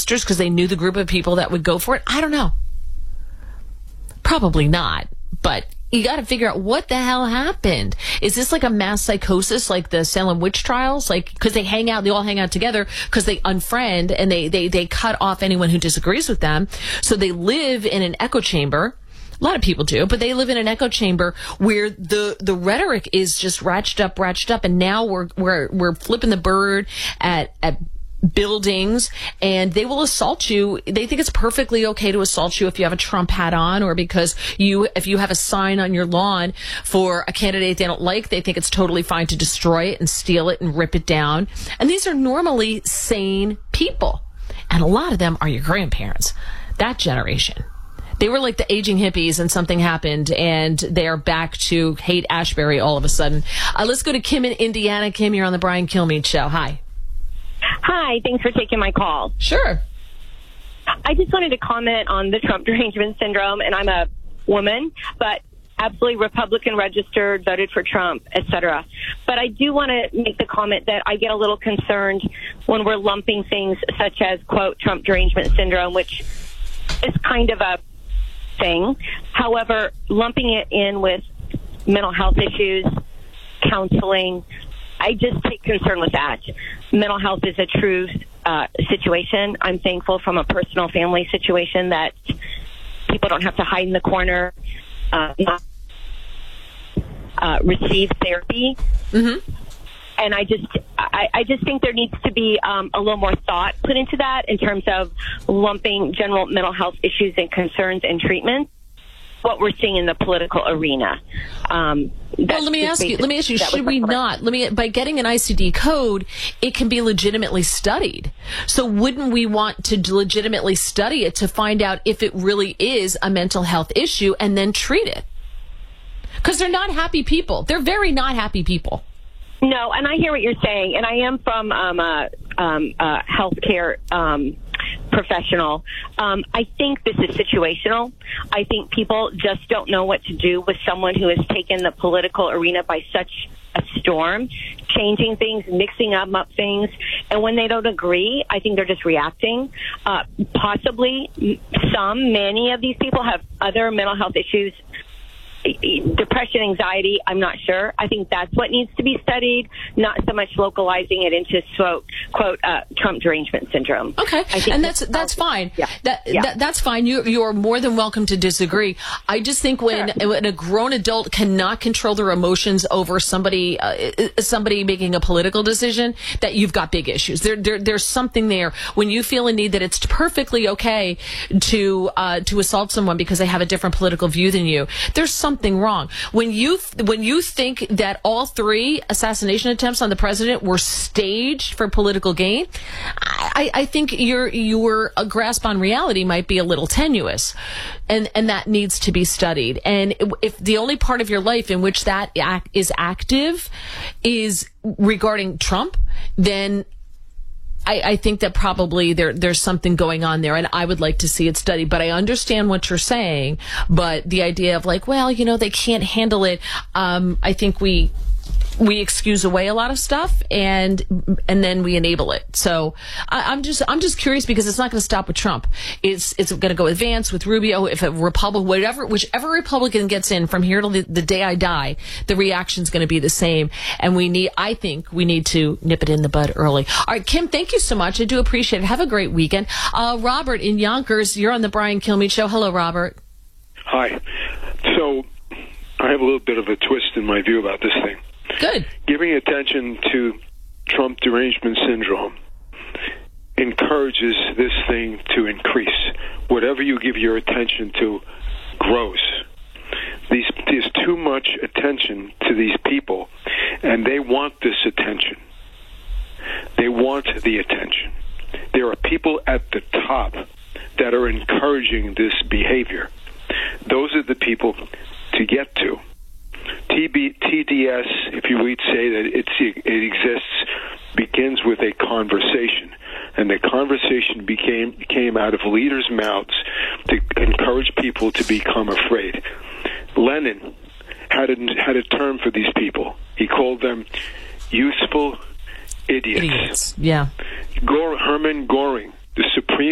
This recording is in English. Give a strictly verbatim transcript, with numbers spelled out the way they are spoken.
boosters because they knew the group of people that would go for it? I don't know. Probably not. But you got to figure out what the hell happened. Is this like a mass psychosis, like the Salem witch trials? Like, because they hang out, they all hang out together because they unfriend and they, they, they cut off anyone who disagrees with them. So they live in an echo chamber. A lot of people do, but they live in an echo chamber where the, the rhetoric is just ratcheted up, ratcheted up, and now we're we're we're flipping the bird at at buildings, and they will assault you. They think it's perfectly okay to assault you if you have a Trump hat on, or because you if you have a sign on your lawn for a candidate they don't like. They think it's totally fine to destroy it and steal it and rip it down. And these are normally sane people, and a lot of them are your grandparents, that generation. They were like the aging hippies and something happened and they're back to hate Ashbury all of a sudden. Uh, let's go to Kim in Indiana. Kim, you're on the Brian Kilmeade Show. Hi. Hi, thanks for taking my call. Sure. I just wanted to comment on the Trump derangement syndrome, and I'm a woman, but absolutely Republican registered, voted for Trump, et cetera. But I do want to make the comment that I get a little concerned when we're lumping things such as, quote, Trump derangement syndrome, which is kind of a thing. However, lumping it in with mental health issues, counseling, I just take concern with that. Mental health is a true uh, situation. I'm thankful from a personal family situation that people don't have to hide in the corner, uh, not, uh, receive therapy. Mm-hmm. And I just, I, I just think there needs to be um, a little more thought put into that in terms of lumping general mental health issues and concerns and treatment. What we're seeing in the political arena. Um, well, let me ask you. Let me ask you. Should we not? Let me. By getting an I C D code, it can be legitimately studied. So, wouldn't we want to legitimately study it to find out if it really is a mental health issue and then treat it? Because they're not happy people. They're very not happy people. No, and I hear what you're saying, and I am from um, a, um, a healthcare um, professional. Um, I think this is situational. I think people just don't know what to do with someone who has taken the political arena by such a storm, changing things, mixing up, up things. And when they don't agree, I think they're just reacting. Uh, possibly some, many of these people have other mental health issues, depression, anxiety, I'm not sure. I think that's what needs to be studied, not so much localizing it into, quote, quote uh, Trump derangement syndrome. Okay, I think and that's that's, that's fine. Yeah. That, yeah. that that's fine. You you're more than welcome to disagree. I just think when, sure. when a grown adult cannot control their emotions over somebody uh, somebody making a political decision, that you've got big issues. There, there there's something there when you feel a need that it's perfectly okay to uh, to assault someone because they have a different political view than you. There's some Something wrong. When you when you think that all three assassination attempts on the president were staged for political gain, I, I think your your grasp on reality might be a little tenuous, and and that needs to be studied. And if the only part of your life in which that act is active is regarding Trump, then I, I think that probably there there's something going on there, and I would like to see it studied. But I understand what you're saying. But the idea of like, well, you know, they can't handle it. Um, I think we we excuse away a lot of stuff, and and then we enable it. So I, I'm just I'm just curious because it's not going to stop with Trump. It's it's going to go with Vance, with Rubio, if a Republican, whatever, whichever Republican gets in from here till the, the day I die, the reaction's going to be the same. And we need, I think, we need to nip it in the bud early. All right, Kim, thank you so much. I do appreciate it. Have a great weekend. Uh, Robert in Yonkers, you're on the Brian Kilmeade Show. Hello, Robert. Hi. So I have a little bit of a twist in my view about this thing. Good. Giving attention to Trump derangement syndrome encourages this thing to increase. Whatever you give your attention to grows. These, there's too much attention to these people, and they want this attention. They want the attention. There are people at the top that are encouraging this behavior. Those are the people to get to. T B, T D S, if you would say that it's, it exists, begins with a conversation. And the conversation became came out of leaders' mouths to encourage people to become afraid. Lenin had a, had a term for these people. He called them useful idiots. Idiots, yeah. Gore, Hermann Goring, the supreme